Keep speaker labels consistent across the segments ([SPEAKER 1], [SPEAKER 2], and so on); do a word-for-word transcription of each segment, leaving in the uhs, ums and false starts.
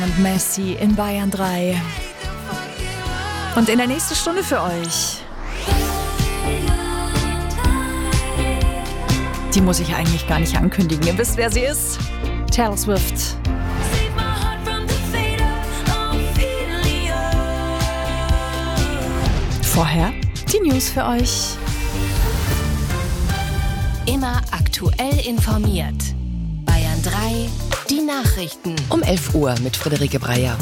[SPEAKER 1] Und Messi in Bayern drei. Und in der nächsten Stunde für euch. Die muss ich eigentlich gar nicht ankündigen. Ihr wisst, wer sie ist. Taylor Swift. Vorher die News für euch.
[SPEAKER 2] Immer aktuell informiert. Bayern drei, die Nachrichten.
[SPEAKER 3] Um elf Uhr mit Friederike Breyer.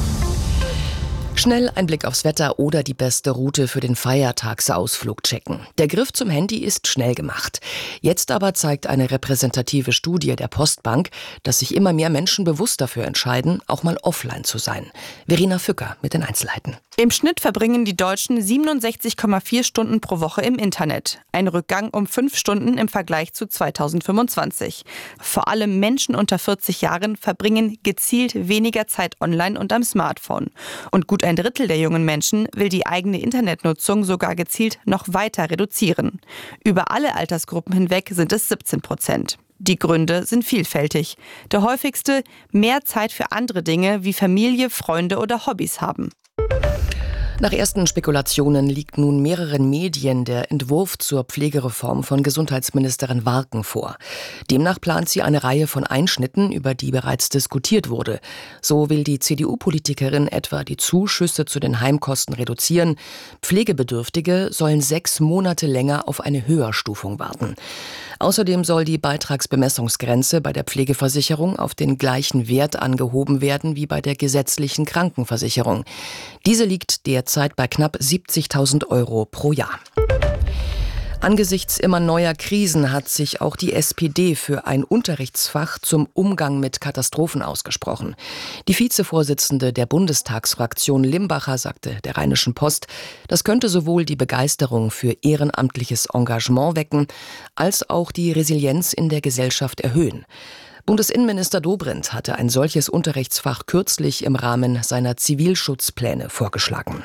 [SPEAKER 3] Schnell ein Blick aufs Wetter oder die beste Route für den Feiertagsausflug checken. Der Griff zum Handy ist schnell gemacht. Jetzt aber zeigt eine repräsentative Studie der Postbank, dass sich immer mehr Menschen bewusst dafür entscheiden, auch mal offline zu sein. Verena Fücker mit den Einzelheiten.
[SPEAKER 4] Im Schnitt verbringen die Deutschen siebenundsechzig Komma vier Stunden pro Woche im Internet. Ein Rückgang um fünf Stunden im Vergleich zu zweitausendfünfundzwanzig. Vor allem Menschen unter vierzig Jahren verbringen gezielt weniger Zeit online und am Smartphone. Und gut ein Drittel der jungen Menschen will die eigene Internetnutzung sogar gezielt noch weiter reduzieren. Über alle Altersgruppen hinweg sind es siebzehn Prozent. Die Gründe sind vielfältig. Der häufigste: mehr Zeit für andere Dinge wie Familie, Freunde oder Hobbys haben.
[SPEAKER 3] Nach ersten Spekulationen liegt nun mehreren Medien der Entwurf zur Pflegereform von Gesundheitsministerin Warken vor. Demnach plant sie eine Reihe von Einschnitten, über die bereits diskutiert wurde. So will die C D U-Politikerin etwa die Zuschüsse zu den Heimkosten reduzieren. Pflegebedürftige sollen sechs Monate länger auf eine Höherstufung warten. Außerdem soll die Beitragsbemessungsgrenze bei der Pflegeversicherung auf den gleichen Wert angehoben werden wie bei der gesetzlichen Krankenversicherung. Diese liegt derzeit bei knapp siebzigtausend Euro pro Jahr. Angesichts immer neuer Krisen hat sich auch die S P D für ein Unterrichtsfach zum Umgang mit Katastrophen ausgesprochen. Die Vizevorsitzende der Bundestagsfraktion Limbacher sagte der Rheinischen Post, das könnte sowohl die Begeisterung für ehrenamtliches Engagement wecken, als auch die Resilienz in der Gesellschaft erhöhen. Bundesinnenminister Dobrindt hatte ein solches Unterrichtsfach kürzlich im Rahmen seiner Zivilschutzpläne vorgeschlagen.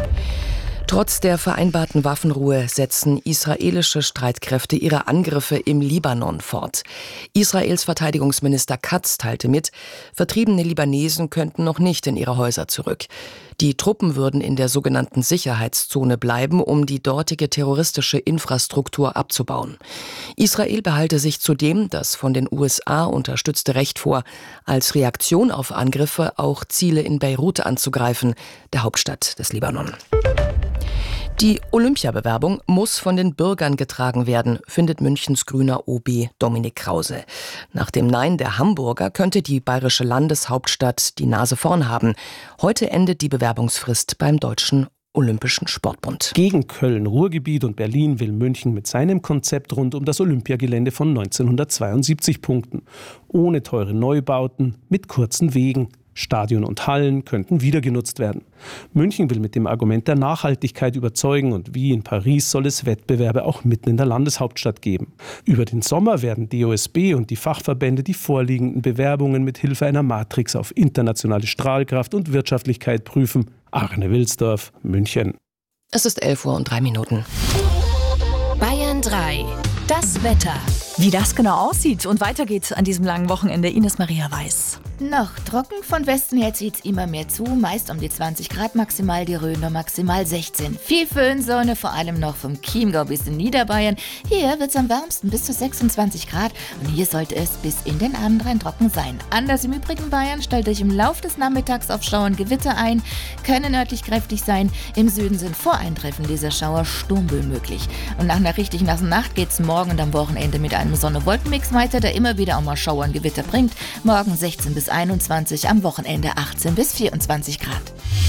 [SPEAKER 3] Trotz der vereinbarten Waffenruhe setzen israelische Streitkräfte ihre Angriffe im Libanon fort. Israels Verteidigungsminister Katz teilte mit, vertriebene Libanesen könnten noch nicht in ihre Häuser zurück. Die Truppen würden in der sogenannten Sicherheitszone bleiben, um die dortige terroristische Infrastruktur abzubauen. Israel behalte sich zudem das von den U S A unterstützte Recht vor, als Reaktion auf Angriffe auch Ziele in Beirut anzugreifen, der Hauptstadt des Libanon. Die Olympiabewerbung muss von den Bürgern getragen werden, findet Münchens grüner O B Dominik Krause. Nach dem Nein der Hamburger könnte die bayerische Landeshauptstadt die Nase vorn haben. Heute endet die Bewerbungsfrist beim Deutschen Olympischen Sportbund.
[SPEAKER 5] Gegen Köln, Ruhrgebiet und Berlin will München mit seinem Konzept rund um das Olympiagelände von neunzehnhundertzweiundsiebzig punkten. Ohne teure Neubauten, mit kurzen Wegen. Stadion und Hallen könnten wieder genutzt werden. München will mit dem Argument der Nachhaltigkeit überzeugen und wie in Paris soll es Wettbewerbe auch mitten in der Landeshauptstadt geben. Über den Sommer werden D O S B und die Fachverbände die vorliegenden Bewerbungen mit Hilfe einer Matrix auf internationale Strahlkraft und Wirtschaftlichkeit prüfen. Arne Wilsdorf, München.
[SPEAKER 3] Es ist elf Uhr und drei Minuten.
[SPEAKER 2] Bayern drei, das Wetter.
[SPEAKER 1] Wie das genau aussieht und weitergeht an diesem langen Wochenende, Ines Maria Weiß.
[SPEAKER 6] Noch trocken, von Westen her zieht's immer mehr zu, meist um die zwanzig Grad maximal, die Rhön maximal sechzehn. Viel Föhnsonne, vor allem noch vom Chiemgau bis in Niederbayern. Hier wird's am wärmsten bis zu sechsundzwanzig Grad und hier sollte es bis in den Abend rein trocken sein. Anders im übrigen Bayern, stellt euch im Lauf des Nachmittags auf Schauer und Gewitter ein, können örtlich kräftig sein. Im Süden sind vor Eintreffen dieser Schauer Sturmböen möglich. Und nach einer richtig nassen Nacht geht's morgen und am Wochenende mit einem Sonne-Wolken-Mix weiter, der immer wieder auch mal Schauer und Gewitter bringt. Morgen sechzehn bis einundzwanzig, am Wochenende achtzehn bis vierundzwanzig Grad.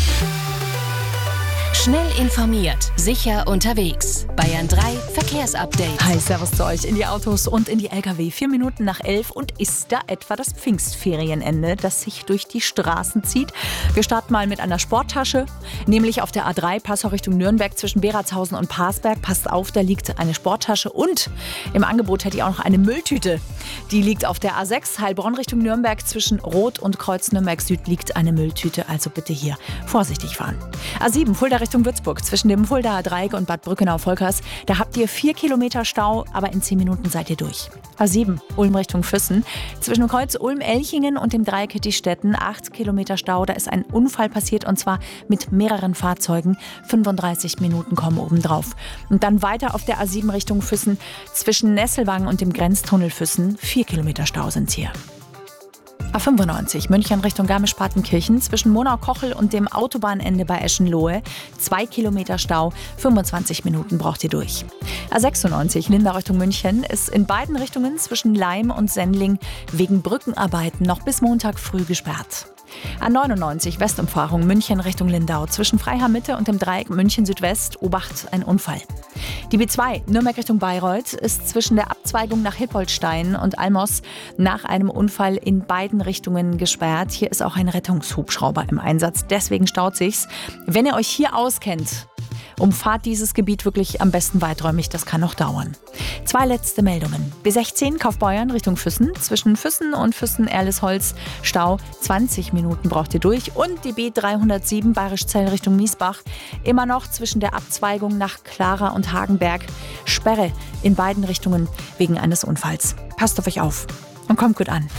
[SPEAKER 2] Schnell informiert, sicher unterwegs. Bayern drei Verkehrsupdate.
[SPEAKER 1] Hi, servus zu euch in die Autos und in die L K W. Vier Minuten nach elf und ist da etwa das Pfingstferienende, das sich durch die Straßen zieht. Wir starten mal mit einer Sporttasche, nämlich auf der A drei, Passau Richtung Nürnberg zwischen Beratshausen und Parsberg. Passt auf, da liegt eine Sporttasche und im Angebot hätte ich auch noch eine Mülltüte. Die liegt auf der A sechs, Heilbronn Richtung Nürnberg zwischen Roth und Kreuz Nürnberg Süd liegt eine Mülltüte, also bitte hier vorsichtig fahren. A sieben, Fulda Richtung Richtung Würzburg, zwischen dem Fuldaer Dreieck und Bad Brückenau-Volkers. Da habt ihr vier Kilometer Stau, aber in zehn Minuten seid ihr durch. A sieben, Ulm Richtung Füssen. Zwischen dem Kreuz Ulm-Elchingen und dem Dreieck Hittistetten, acht Kilometer Stau. Da ist ein Unfall passiert und zwar mit mehreren Fahrzeugen. fünfunddreißig Minuten kommen obendrauf. Und dann weiter auf der A sieben Richtung Füssen. Zwischen Nesselwangen und dem Grenztunnel Füssen, vier Kilometer Stau sind's hier. A fünfundneunzig, München Richtung Garmisch-Partenkirchen, zwischen Monau-Kochel und dem Autobahnende bei Eschenlohe. Zwei Kilometer Stau, fünfundzwanzig Minuten braucht ihr durch. A sechsundneunzig, Lindau Richtung München, ist in beiden Richtungen zwischen Laim und Sendling wegen Brückenarbeiten noch bis Montag früh gesperrt. A neunundneunzig, Westumfahrung München Richtung Lindau, zwischen Freiham Mitte und dem Dreieck München Südwest, Obacht, ein Unfall. Die B zwei, Nürnberg Richtung Bayreuth, ist zwischen der Abzweigung nach Hippoltstein und Almos nach einem Unfall in beiden Richtungen gesperrt. Hier ist auch ein Rettungshubschrauber im Einsatz, deswegen staut sich's. Wenn ihr euch hier auskennt, umfahrt dieses Gebiet wirklich am besten weiträumig, das kann noch dauern. Zwei letzte Meldungen. B sechzehn, Kaufbeuern Richtung Füssen. Zwischen Füssen und Füssen-Erlesholz Stau. zwanzig Minuten braucht ihr durch. Und die B dreihundertsieben, Bayerischzell Richtung Miesbach. Immer noch zwischen der Abzweigung nach Clara und Hagenberg. Sperre in beiden Richtungen wegen eines Unfalls. Passt auf euch auf und kommt gut an.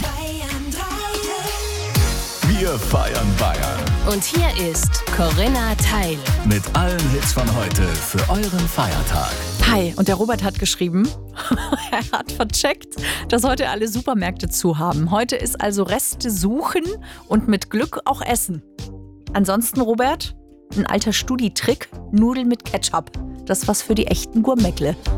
[SPEAKER 7] Wir feiern Bayern.
[SPEAKER 2] Und hier ist Corinna Teil.
[SPEAKER 7] Mit allen Hits von heute für euren Feiertag.
[SPEAKER 1] Hi, und der Robert hat geschrieben, er hat vercheckt, dass heute alle Supermärkte zu haben. Heute ist also Reste suchen und mit Glück auch essen. Ansonsten, Robert, ein alter Studi-Trick, Nudeln mit Ketchup. Das ist was für die echten Gourmetle.